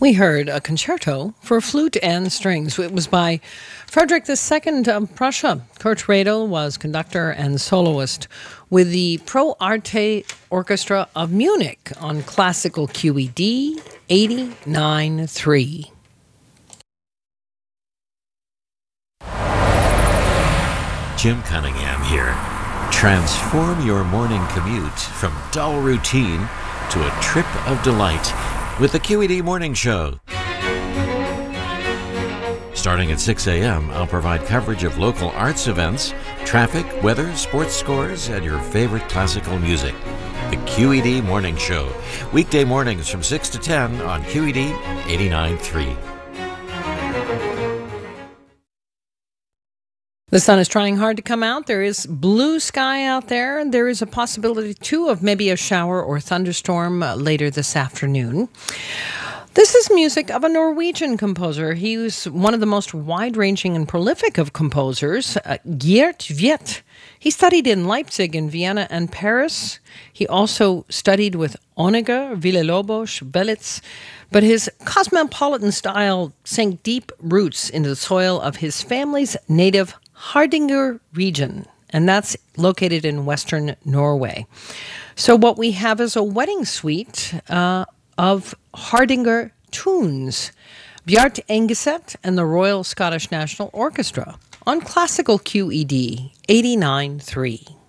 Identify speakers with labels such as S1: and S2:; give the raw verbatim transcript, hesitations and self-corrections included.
S1: We heard a concerto for flute and strings. It was by Frederick the Second of Prussia. Kurt Radel was conductor and soloist with the Pro Arte Orchestra of Munich on classical Q E D eighty-nine point three.
S2: Jim Cunningham here. Transform your morning commute from dull routine to a trip of delight with the Q E D Morning Show. Starting at six a.m., I'll provide coverage of local arts events, traffic, weather, sports scores, and your favorite classical music. The Q E D Morning Show. Weekday mornings from six to ten on Q E D eighty-nine point three.
S1: The sun is trying hard to come out. There is blue sky out there. There is a possibility, too, of maybe a shower or thunderstorm uh, later this afternoon. This is music of a Norwegian composer. He was one of the most wide-ranging and prolific of composers, uh, Geert Wiedt. He studied in Leipzig and Vienna and Paris. He also studied with Honegger, Villa-Lobos, Belitz. But his cosmopolitan style sank deep roots into the soil of his family's native Hardanger region, and that's located in western Norway. So what we have is a wedding suite uh, of Hardanger tunes. Bjart Engeset and the Royal Scottish National Orchestra on classical Q E D eighty-nine point three.